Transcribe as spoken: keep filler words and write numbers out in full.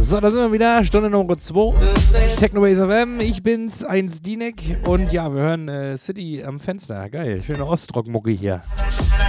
So, da sind wir wieder, Stunde Nummer zwei, Technobase F M, ich bin's, eins Dienek und ja, wir hören äh, City am Fenster, geil, schöne Ostrock-Mucke hier.